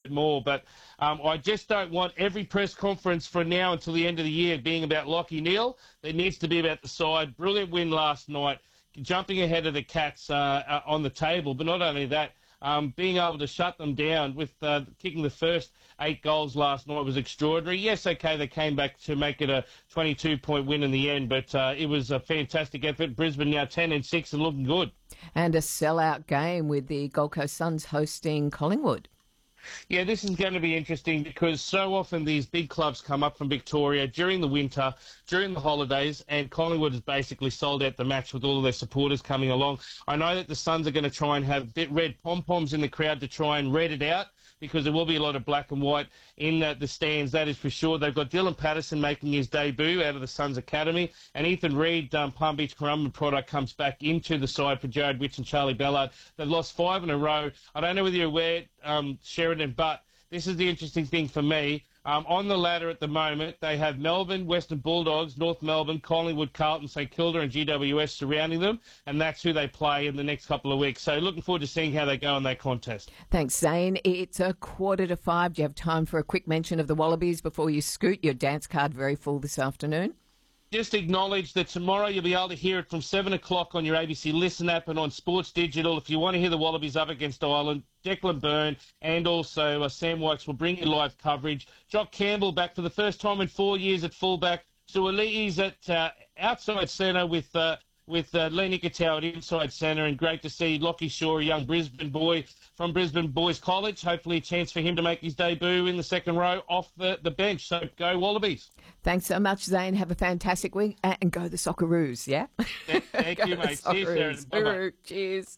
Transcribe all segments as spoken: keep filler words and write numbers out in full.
more. But um, I just don't want every press conference from now until the end of the year being about Lachie Neale. There needs to be about the side. Brilliant win last night, jumping ahead of the Cats uh, uh, on the table. But not only that, um, being able to shut them down with uh, kicking the first eight goals last night was extraordinary. Yes, okay, they came back to make it a twenty-two point win in the end, but uh, it was a fantastic effort. Brisbane now ten and six and looking good. And a sellout game with the Gold Coast Suns hosting Collingwood. Yeah, this is going to be interesting because so often these big clubs come up from Victoria during the winter, during the holidays, and Collingwood has basically sold out the match with all of their supporters coming along. I know that the Suns are going to try and have bit red pom-poms in the crowd to try and red it out, because there will be a lot of black and white in uh, the stands, that is for sure. They've got Dylan Patterson making his debut out of the Suns Academy, and Ethan Reid, um, Palm Beach Currumbin product, comes back into the side for Jared Witch and Charlie Ballard. They've lost five in a row. I don't know whether you're aware, um, Sheridan, but this is the interesting thing for me. Um, on the ladder at the moment, they have Melbourne, Western Bulldogs, North Melbourne, Collingwood, Carlton, St Kilda and G W S surrounding them, and that's who they play in the next couple of weeks. So looking forward to seeing how they go in that contest. Thanks, Zane. It's a quarter to five. Do you have time for a quick mention of the Wallabies before you scoot? Your dance card very full this afternoon. Just acknowledge that tomorrow you'll be able to hear it from seven o'clock on your A B C Listen app and on Sports Digital. If you want to hear the Wallabies up against Ireland, Declan Byrne and also uh, Sam Wykes will bring you live coverage. Jock Campbell back for the first time in four years at fullback. Suolii's at uh, outside centre with uh, with uh, Lee Nikotau at inside centre, and great to see Lockie Shaw, a young Brisbane boy from Brisbane Boys College. Hopefully a chance for him to make his debut in the second row off the, the bench. So go Wallabies. Thanks so much, Zane. Have a fantastic week and go the Socceroos, yeah? Thank, thank you, mate. Cheers, Sharon. Cheers.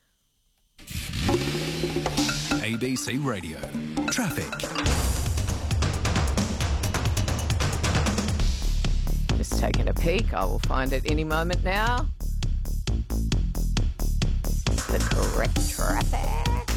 A B C Radio. Traffic. Just taking a peek. I will find it any moment now. This is the correct traffic.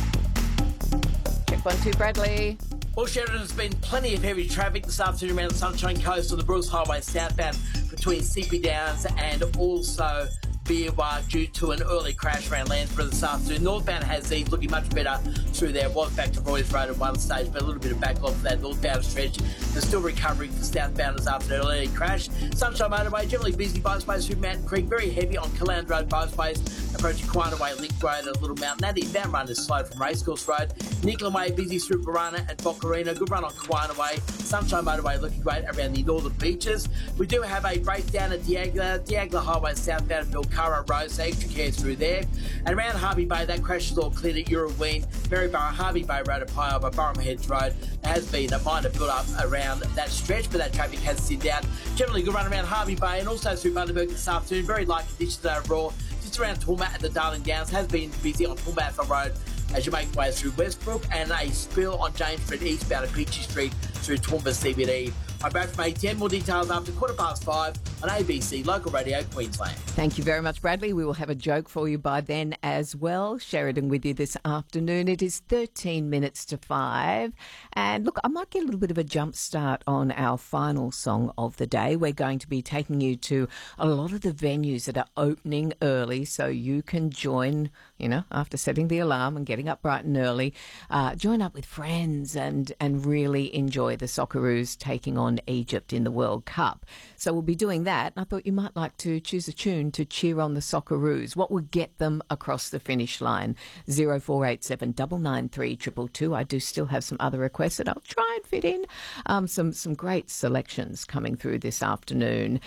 Check one, two, Bradley. Well, Sheridan, there's been plenty of heavy traffic this afternoon around the Sunshine Coast on the Bruce Highway southbound between Sippy Downs and also Beerwah due to an early crash around Landsborough this afternoon. Northbound has these looking much better through there. Was back to Roy's Road at one stage, but a little bit of backlog for that northbound stretch. There's still recovering for southbounders after an early crash. Sunshine Motorway, generally busy both ways through Mountain Creek. Very heavy on Killand Road both ways, approaching Quina Way, Link Road and Little Mountain. That, that run is slow from Racecourse Road. Nicola Way busy through Barana and Bocarina. Good run on Quina Way. Sunshine Motorway looking great around the northern beaches. We do have a breakdown at Diagla, Diagla Highway southbound at Bilcara Road, so extra care through there. And around Harvey Bay, that crash is all cleared at Uraween, Maryborough, Harvey Bay Road at Pyoba, Burrum Heads Road. There has been a minor build-up around that stretch, but that traffic has thinned out. Generally good run around Harvey Bay and also through Bundaberg this afternoon. Very light conditions overall. Just around Toowoomba at the Darling Downs. Has been busy on Toowoomba Road as you make your way through Westbrook, and a spill on James Street eastbound at Peachy Street through Toowoomba C B D. I'm back from A T N. More details after quarter past five on A B C Local Radio Queensland. Thank you very much, Bradley. We will have a joke for you by then as well. Sheridan with you this afternoon. It is thirteen minutes to five. And look, I might get a little bit of a jump start on our final song of the day. We're going to be taking you to a lot of the venues that are opening early so you can join, you know, after setting the alarm and getting up bright and early, uh, join up with friends and, and really enjoy the Socceroos taking on Egypt in the World Cup. So we'll be doing that. And I thought you might like to choose a tune to cheer on the Socceroos. What would get them across the finish line? zero four eight seven nine nine three two two two. I do still have some other requests that I'll try and fit in. Um, some, some great selections coming through this afternoon.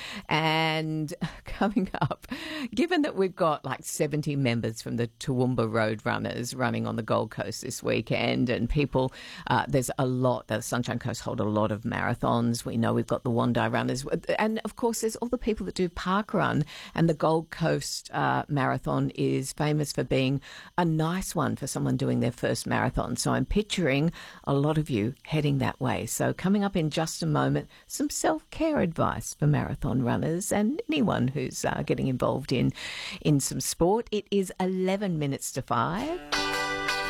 And coming up, given that we've got like seventy members from the Toowoomba Road Runners running on the Gold Coast this weekend, and people, uh, there's a lot, the Sunshine Coast hold a lot of marathons. We know we've got the Wandai Runners. And, of course, there's all the people that do Park Run. And the Gold Coast uh, Marathon is famous for being a nice one for someone doing their first marathon. So I'm picturing a lot of you heading that way. So coming up in just a moment, some self-care advice for marathon runners and anyone who's uh, getting involved in, in some sport. It is eleven minutes to five.